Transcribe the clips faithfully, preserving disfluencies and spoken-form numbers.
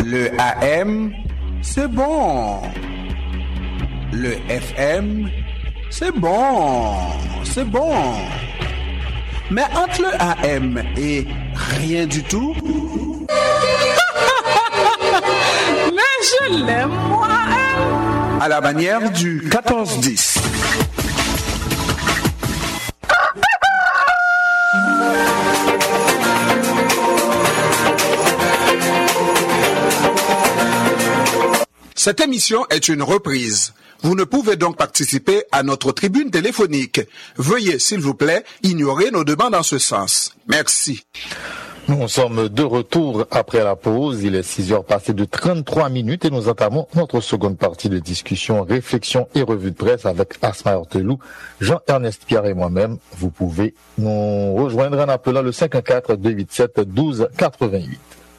Le A M, c'est bon. Le F M, c'est bon. C'est bon. Mais entre le A M et rien du tout... Mais je l'aime, moi, elle. À la manière du quatorze dix. Cette émission est une reprise. Vous ne pouvez donc participer à notre tribune téléphonique. Veuillez, s'il vous plaît, ignorer nos demandes en ce sens. Merci. Nous sommes de retour après la pause. Il est six heures passées de trente-trois minutes et nous entamons notre seconde partie de discussion, réflexion et revue de presse avec Asma Hortelou, Jean-Ernest Pierre et moi-même. Vous pouvez nous rejoindre en appelant le cinq un quatre, deux huit sept, un deux quatre-vingt-huit.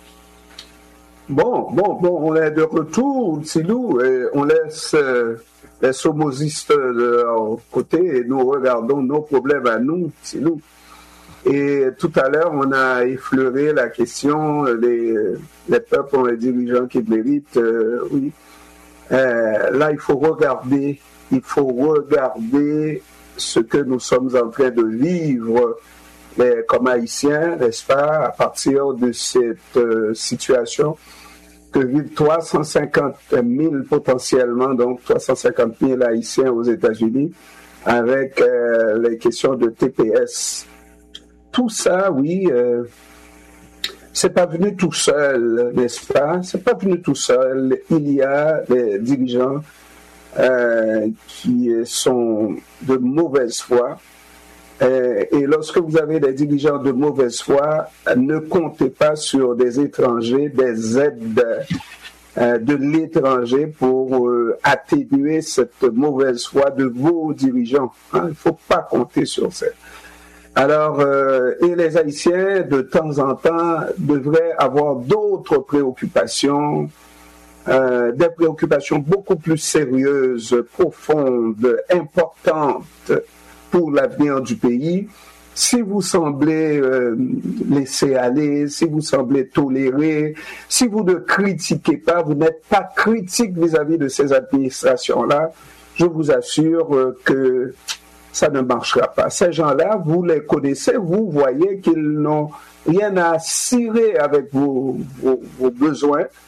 Bon, bon, bon, on est de retour, c'est nous, et on laisse euh, les somosistes de leur côté et nous regardons nos problèmes à nous, c'est nous. Et tout à l'heure, on a effleuré la question, les, les peuples ont les dirigeants qui méritent, euh, oui. Euh, là, il faut regarder, il faut regarder ce que nous sommes en train de vivre mais, comme Haïtiens, n'est-ce pas, à partir de cette euh, situation que vivent trois cent cinquante mille potentiellement, donc trois cent cinquante mille Haïtiens aux États-Unis, avec euh, les questions de T P S. Tout ça, oui, euh, c'est pas venu tout seul, n'est-ce pas? C'est pas venu tout seul. Il y a des dirigeants euh, qui sont de mauvaise foi. Euh, et lorsque vous avez des dirigeants de mauvaise foi, ne comptez pas sur des étrangers, des aides euh, de l'étranger pour euh, atténuer cette mauvaise foi de vos dirigeants. Hein? Il ne faut pas compter sur ça. Alors, euh, et les Haïtiens, de temps en temps, devraient avoir d'autres préoccupations, euh, des préoccupations beaucoup plus sérieuses, profondes, importantes pour l'avenir du pays. Si vous semblez euh, laisser aller, si vous semblez tolérer, si vous ne critiquez pas, vous n'êtes pas critique vis-à-vis de ces administrations-là, je vous assure euh, que ça ne marchera pas. Ces gens-là, vous les connaissez, vous voyez qu'ils n'ont rien à cirer avec vos, vos, vos besoins,